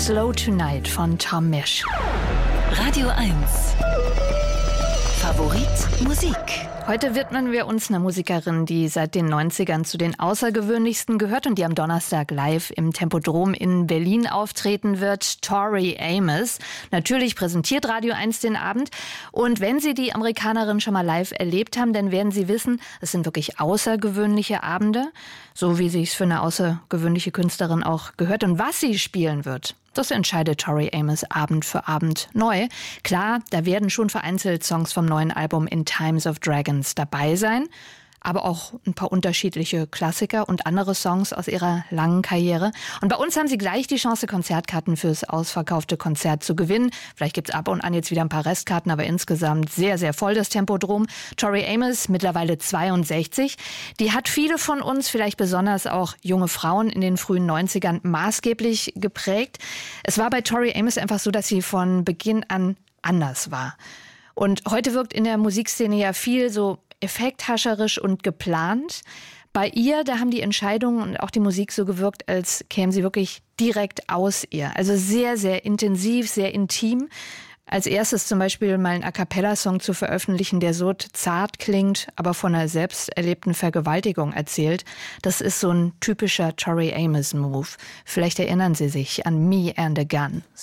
Slow Tonight von Tom Misch. Radio 1. Favorit Musik. Heute widmen wir uns einer Musikerin, die seit den 90ern zu den außergewöhnlichsten gehört und die am Donnerstag live im Tempodrom in Berlin auftreten wird, Tori Amos. Natürlich präsentiert Radio 1 den Abend. Und wenn Sie die Amerikanerin schon mal live erlebt haben, dann werden Sie wissen, es sind wirklich außergewöhnliche Abende, so wie sich's für eine außergewöhnliche Künstlerin auch gehört. Und was sie spielen wird, das entscheidet Tori Amos Abend für Abend neu. Klar, da werden schon vereinzelt Songs vom neuen Album In Times of Dragons dabei sein, aber auch ein paar unterschiedliche Klassiker und andere Songs aus ihrer langen Karriere. Und bei uns haben Sie gleich die Chance, Konzertkarten fürs ausverkaufte Konzert zu gewinnen. Vielleicht gibt's ab und an jetzt wieder ein paar Restkarten, aber insgesamt sehr, sehr voll das Tempodrom. Tori Amos, mittlerweile 62, die hat viele von uns, vielleicht besonders auch junge Frauen in den frühen 90ern, maßgeblich geprägt. Es war bei Tori Amos einfach so, dass sie von Beginn an anders war. Und heute wirkt in der Musikszene ja viel so effekthascherisch und geplant. Bei ihr, da haben die Entscheidungen und auch die Musik so gewirkt, als kämen sie wirklich direkt aus ihr. Also sehr, sehr intensiv, sehr intim. Als erstes zum Beispiel mal einen A-cappella-Song zu veröffentlichen, der so zart klingt, aber von einer selbst erlebten Vergewaltigung erzählt. Das ist so ein typischer Tori Amos-Move. Vielleicht erinnern Sie sich an Me and a Gun.